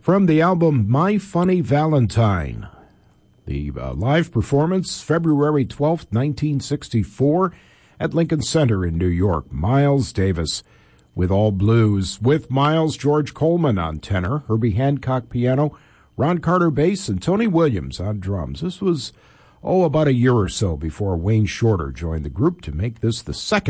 from the album My Funny Valentine. The live performance, February 12th, 1964, at Lincoln Center in New York. Miles Davis with All Blues. With Miles, George Coleman on tenor, Herbie Hancock piano, Ron Carter bass, and Tony Williams on drums. This was, about a year or so before Wayne Shorter joined the group to make this the second